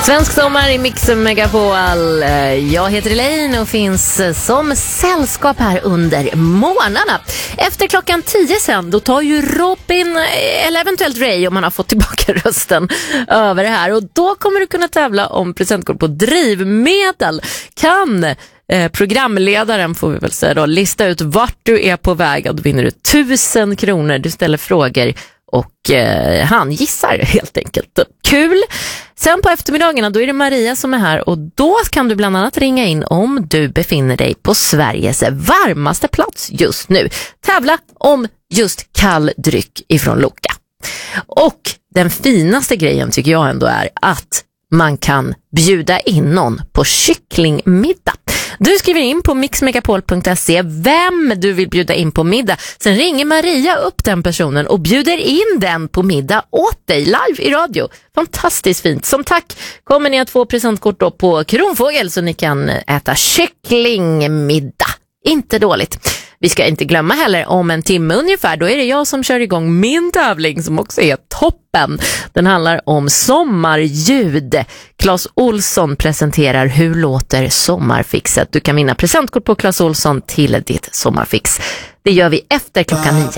Svensk sommar i Mix Megapol. Jag heter Elaine och finns som sällskap här under månaderna. Efter klockan 10 sen, då tar ju Robin, eller eventuellt Ray om man har fått tillbaka rösten, över det här. Och då kommer du kunna tävla om presentkort på drivmedel. Kan programledaren, får vi väl säga då, lista ut vart du är på väg, och då vinner du 1000 kronor. Du ställer frågor och han gissar helt enkelt. Kul! Sen på eftermiddagarna då är det Maria som är här, och då kan du bland annat ringa in om du befinner dig på Sveriges varmaste plats just nu. Tävla om just kall dryck ifrån Loka. Och den finaste grejen tycker jag ändå är att man kan bjuda in någon på kycklingmiddag. Du skriver in på mixmegapol.se vem du vill bjuda in på middag. Sen ringer Maria upp den personen och bjuder in den på middag åt dig live i radio. Fantastiskt fint. Som tack kommer ni att få presentkort då på Kronfågel så ni kan äta kycklingmiddag. Inte dåligt. Vi ska inte glömma heller, om en timme ungefär, då är det jag som kör igång min tävling som också är toppen. Den handlar om sommarljud. Claes Olsson presenterar Hur låter sommarfixet. Du kan vinna presentkort på Claes Olsson till ditt sommarfix. Det gör vi efter klockan 9.